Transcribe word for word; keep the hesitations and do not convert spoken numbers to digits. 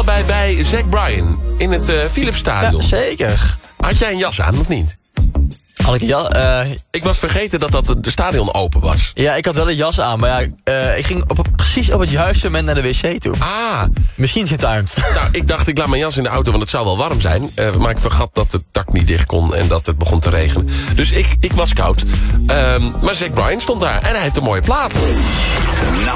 allebei bij Zac Bryan in het uh, Philipsstadion. Ja, zeker. Had jij een jas aan, of niet? Had ik een jas? Uh, ik was vergeten dat dat de stadion open was. Ja, ik had wel een jas aan, maar ja, uh, ik ging op, precies op het juiste moment naar de wc toe. Ah. Misschien getimed. Nou, ik dacht, ik laat mijn jas in de auto, want het zou wel warm zijn. Uh, maar ik vergat dat het dak niet dicht kon en dat het begon te regenen. Dus ik, ik was koud. Um, maar Zac Bryan stond daar en hij heeft een mooie plaat. Nacht